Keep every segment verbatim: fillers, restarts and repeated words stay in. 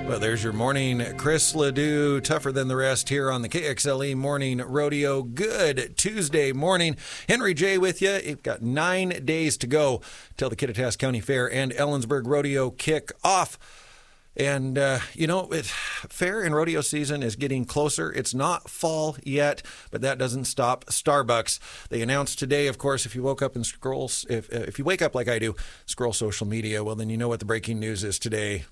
Well, there's your morning. Chris Ledoux, tougher than the rest here on the K X L E Morning Rodeo. Good Tuesday morning. Henry J with you. You've got nine days to go till the Kittitas County Fair and Ellensburg Rodeo kick off. And, uh, you know, it, fair and rodeo season is getting closer. It's not fall yet, but that doesn't stop Starbucks. They announced today, of course, if you woke up and scroll, if, if you wake up like I do, scroll social media, well, then you know what the breaking news is today.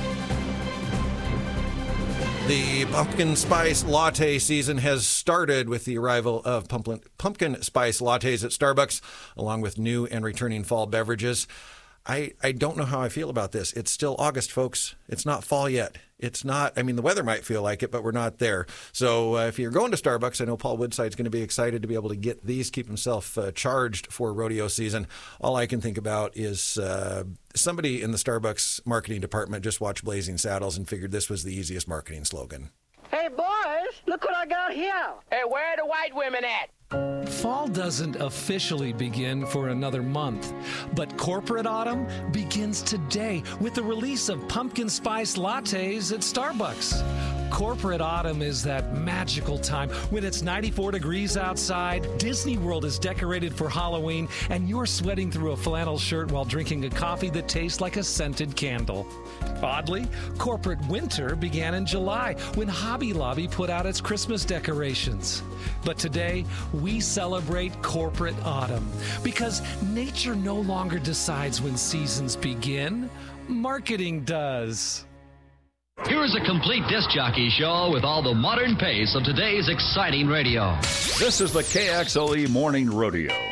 The pumpkin spice latte season has started with the arrival of pumpkin, pumpkin spice lattes at Starbucks, along with new and returning fall beverages. I, I don't know how I feel about this. It's still August, folks. It's not fall yet. It's not, I mean, the weather might feel like it, but we're not there. So uh, if you're going to Starbucks, I know Paul Woodside's going to be excited to be able to get these, keep himself uh, charged for rodeo season. All I can think about is uh, somebody in the Starbucks marketing department just watched Blazing Saddles and figured this was the easiest marketing slogan. Hey, boys, look what I got here. Hey, where are the white women at? Fall doesn't officially begin for another month, but corporate autumn begins today with the release of pumpkin spice lattes at Starbucks. Corporate autumn is that magical time when it's ninety-four degrees outside, Disney World is decorated for Halloween, and you're sweating through a flannel shirt while drinking a coffee that tastes like a scented candle. Oddly, corporate winter began in July when Hobby Lobby put out its Christmas decorations. But today, we celebrate corporate autumn because nature no longer decides when seasons begin. Marketing does. Here is a complete disc jockey show with all the modern pace of today's exciting radio. This is the K X L E Morning Rodeo.